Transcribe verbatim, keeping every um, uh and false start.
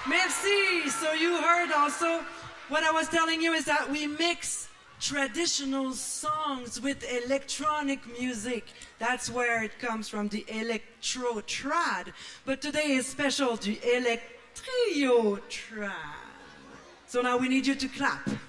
Merci. So you heard also what I was telling you is that we mix traditional songs with electronic music. That's where it comes from, the electro trad. But today is special, the electrio trad. So now we need you to clap.